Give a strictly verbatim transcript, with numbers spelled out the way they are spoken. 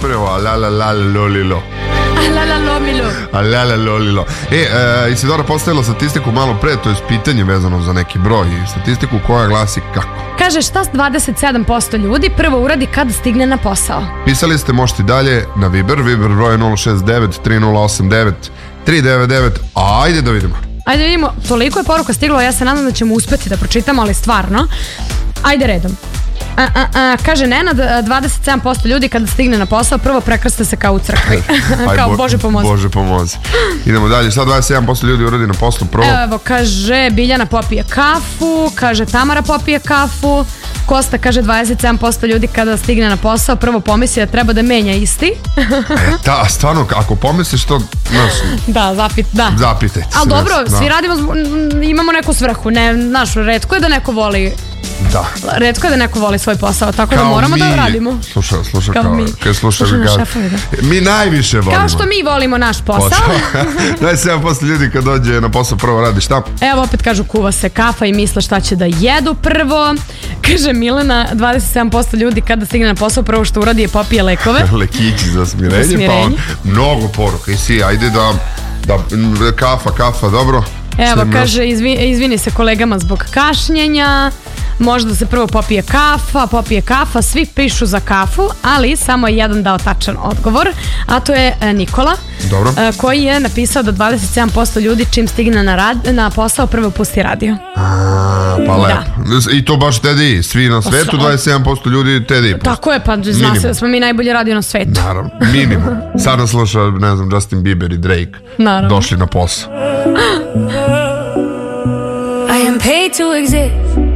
prvo, a la la la lolilo. A la la lomilo. A la la lolilo. E, e, Isidora postavila statistiku malo pre, to je pitanje vezano za neki broj. Statistiku koja glasi kako? Kaže, šta s dvadeset sedam posto ljudi prvo uradi kada stigne na posao? Pisali ste, možete dalje na Viber, Viber broj nula šest devet tri nula osam devet tri devet devet. Ajde da vidimo. Ajde da vidimo, toliko je poruka stiglo, ja se nadam da ćemo uspeti da pročitamo, ali stvarno. Ajde redom. A, a, a, kaže Nenad, dvadeset sedam posto ljudi kada stigne na posao prvo prekrste se kao u crkvi. Kao bo, Bože pomozi. Bože pomozi. Idemo dalje, sad dvadeset sedam posto ljudi uradi na poslu prvo. Evo, kaže Biljana popije kafu, kaže Tamara popije kafu, Kosta kaže dvadeset sedam posto ljudi kada stigne na posao prvo pomisli da treba da menja isti. E, ta, stvarno, ako pomisliš to, znaš, da, zapit, da. zapitajte se. Ali dobro, da. Svi radimo, imamo neku svrhu, ne, znaš, retko je da neko voli Da. Retko je da neko voli svoj posao, tako kao da moramo mi, da radimo. Sluša, sluša, kao, kao mi. Kao sluša, sluša kao, šefovi, da. Mi najviše volimo. Kao što mi volimo naš posao. dvadeset sedam posto ljudi kad dođe na posao prvo radi šta? Evo opet kažu kuva se kafa i misle šta će da jedu prvo. Kaže Milena, dvadeset sedam posto ljudi kada stigne na posao prvo što uradi je popije lekove. Lekići za smirenje, za smirenje. Pa on, mnogo poruka. I si, ajde da, da kafa, kafa, dobro. Evo, kaže, izvi, izvini se kolegama zbog kašnjenja, možda se prvo popije kafa, popije kafa, svi pišu za kafu, ali samo je jedan dao tačan odgovor, a to je Nikola, dobro. Koji je napisao da dvadeset sedam posto ljudi čim stigne na, rad, na posao prvo pusti radio. A, pa lepo. Da. I to baš Teddy, svi na svetu, dvadeset sedam posto ljudi Teddy. Tako je, pa zna se da smo mi najbolji radio na svetu. Naravno, minimum. Sad nas sluša, ne znam, Justin Bieber i Drake. Naravno. Došli na posao. I am paid to exist.